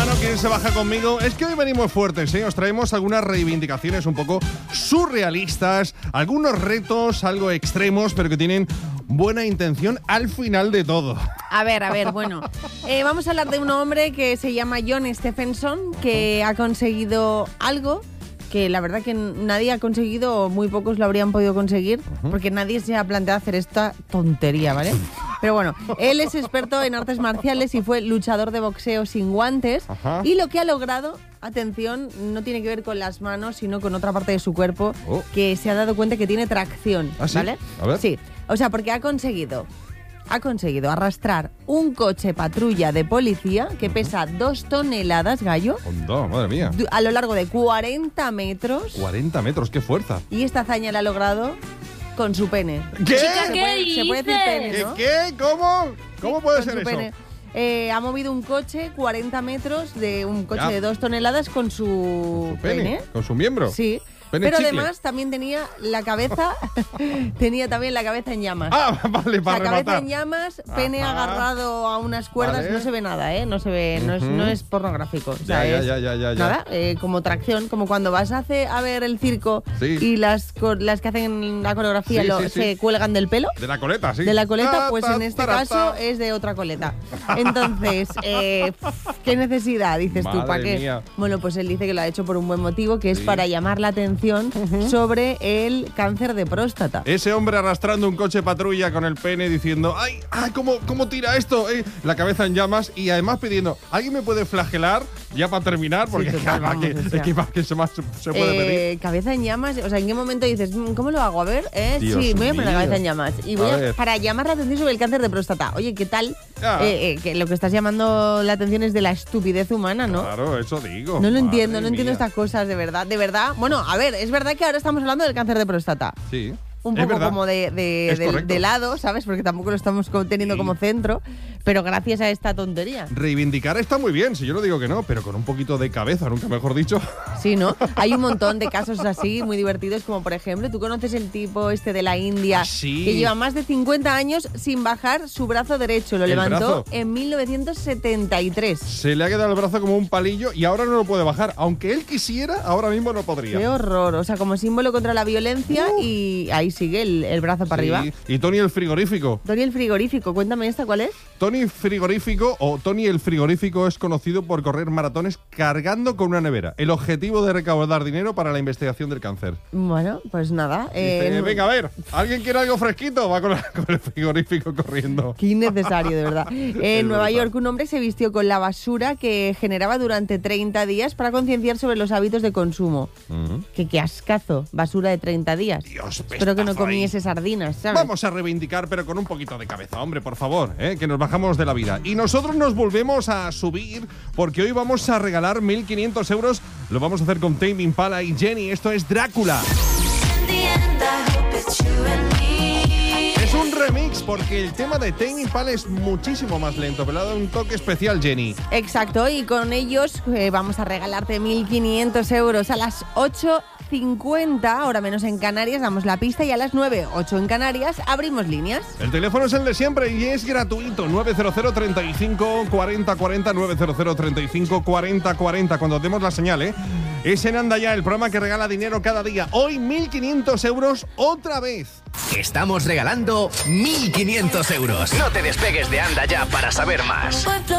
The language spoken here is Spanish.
mano, ¿quién se baja conmigo? Es que hoy venimos fuertes, ¿eh? Os traemos algunas reivindicaciones un poco surrealistas, algunos retos algo extremos, pero que tienen buena intención al final de todo. A ver, bueno. Vamos a hablar de un hombre que se llama John Stephenson, que ha conseguido algo que la verdad que nadie ha conseguido, o muy pocos lo habrían podido conseguir, porque nadie se ha planteado hacer esta tontería, ¿vale? Pero bueno, él es experto en artes marciales y fue luchador de boxeo sin guantes. Ajá. Y lo que ha logrado, atención, no tiene que ver con las manos, sino con otra parte de su cuerpo, que se ha dado cuenta que tiene tracción, ¿Ah, sí? ¿vale? A ver. Sí, o sea, porque ha conseguido arrastrar un coche patrulla de policía que pesa 2 toneladas, Gallo. ¡Onda, madre mía! A lo largo de 40 metros. 40 metros, qué fuerza. Y esta hazaña la ha logrado con su pene. ¿Qué? Se puede decir pene, ¿no? ¿Qué? ¿Cómo? ¿Cómo puede ser eso? Pene. Ha movido un coche 40 metros de un coche de 2 toneladas con su pene. ¿Con su miembro? Sí. Pene pero chicle. Además también tenía la cabeza en llamas. Ah, vale, para la rematar. cabeza en llamas, pene agarrado a unas cuerdas, vale. No se ve nada, ¿eh? No se ve, no es pornográfico. O sea, ya. Nada, como tracción, como cuando vas a ver el circo y las que hacen la coreografía se cuelgan del pelo. De la coleta, sí. De la coleta, pues en este caso es de otra coleta. Entonces, ¿qué necesidad? Dices tú, ¿para qué? Mía. Bueno, pues él dice que lo ha hecho por un buen motivo, que es para llamar la atención sobre el cáncer de próstata. Ese hombre arrastrando un coche patrulla con el pene diciendo ¡ay, cómo tira esto! La cabeza en llamas y además pidiendo ¿alguien me puede flagelar? Ya para terminar, porque es que se puede pedir. Cabeza en llamas, o sea, ¿en qué momento dices ¿cómo lo hago? A ver, Dios sí, me voy a poner la mío. cabeza en llamas y voy para llamar la atención sobre el cáncer de próstata. Oye, ¿qué tal? Que lo que estás llamando la atención es de la estupidez humana, ¿no? Claro, eso digo. No lo entiendo, no entiendo estas cosas, de verdad. Bueno, a ver, es verdad que ahora estamos hablando del cáncer de próstata. Sí. Un poco como de lado, ¿sabes? Porque tampoco lo estamos teniendo como centro, pero gracias a esta tontería. Reivindicar está muy bien, si yo no digo que no, pero con un poquito de cabeza, nunca mejor dicho. Sí, ¿no? Hay un montón de casos así, muy divertidos, como por ejemplo, ¿tú conoces el tipo de la India que lleva más de 50 años sin bajar su brazo derecho? Lo levantó en 1973. Se le ha quedado el brazo como un palillo y ahora no lo puede bajar. Aunque él quisiera, ahora mismo no podría. ¡Qué horror! O sea, como símbolo contra la violencia y ahí sigue el brazo para arriba. Y Tony el frigorífico. Tony el frigorífico, cuéntame esta, ¿cuál es? Tony frigorífico o Tony el frigorífico es conocido por correr maratones cargando con una nevera. El objetivo de recaudar dinero para la investigación del cáncer. Bueno, pues nada. Venga, a ver, ¿alguien quiere algo fresquito? Va con el frigorífico corriendo. Qué innecesario, de verdad. En Nueva York, un hombre se vistió con la basura que generaba durante 30 días para concienciar sobre los hábitos de consumo. Qué ascazo, basura de 30 días. Dios, espero que no comiese sardinas, ¿sabes? Vamos a reivindicar, pero con un poquito de cabeza, hombre, por favor, que nos bajamos de la vida. Y nosotros nos volvemos a subir porque hoy vamos a regalar 1.500 euros. Lo vamos a hacer con Tame Impala y Jenny. Esto es Drácula. Es un remix porque el tema de Tame Impala es muchísimo más lento, pero le ha dado un toque especial, Jenny. Exacto, y con ellos vamos a regalarte 1.500 euros a las 8:50, ahora menos en Canarias, damos la pista y a las 9:08 en Canarias abrimos líneas. El teléfono es el de siempre y es gratuito, 900 35 40 40, 900 35 40 40, cuando demos la señal, Es en Anda Ya, el programa que regala dinero cada día. Hoy 1.500 euros otra vez. Estamos regalando 1.500 euros. No te despegues de Anda Ya para saber más.